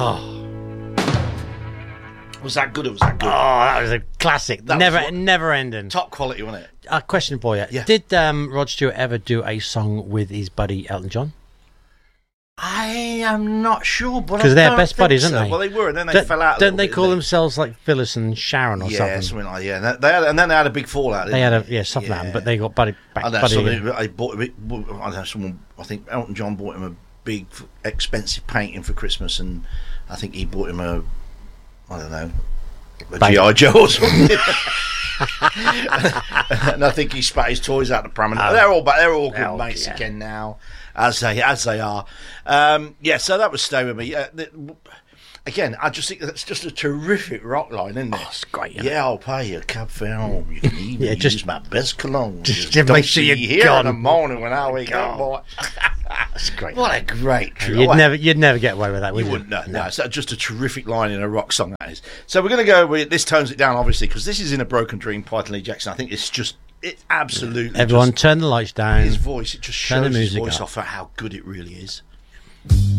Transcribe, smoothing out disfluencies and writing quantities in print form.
Oh. Was that good or was that good? Oh, that was a classic. Never ending. Top quality, wasn't it? A question for you. Yeah. Did Rod Stewart ever do a song with his buddy Elton John? I am not sure, but because they're best buddies, aren't they? Well, they were, and then they fell out. Don't they call themselves like Phyllis and Sharon or something? Yeah, something like and then they had a big fallout. They had something happened, but they got buddy. I think Elton John bought him a big, expensive painting for Christmas, and I think he bought him a G.I. Joe or something. And I think he spat his toys out the pram. They're all good mates again now, as they are. So that was Stay With Me. Again, I just think that's just a terrific rock line, isn't it? Oh, it's great. Yeah, I'll pay you a cab fare home. You can even use my best cologne. Just make sure you're here gone in the morning when I wake up, boy. That's great. What a great trio. You'd never get away with that, would you? Wouldn't. No. It's just a terrific line in a rock song, that is. So we're going to go with this. Tones it down, obviously, because this is In a Broken Dream, Python Lee Jackson. I think it's absolutely. Everyone, turn the lights down. His voice, it just shows the his music voice up. off how good it really is.